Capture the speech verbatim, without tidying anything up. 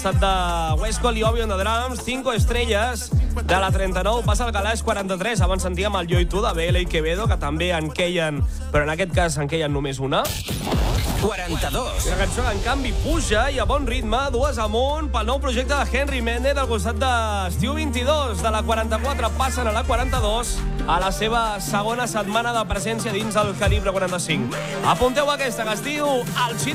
de Westcott i Obi on the Drums, cinco estrelles. De la trenta-nou passa al Calaix quaranta-tres. Abans sentíem el Jo i tu de B L i Quevedo, que també en queien, però en aquest cas en queien només una. quaranta-dos. Una cançó que en canvi puja i a bon ritme, dues amunt pel nou projecte de Henry Méndez al costat d'Estiu vint-i-dos. De la quaranta-quatre passen a la quaranta-dos, a la seva segona setmana de presència dins el calibre quaranta-cinc. Apunteu aquesta, que es diu El Xino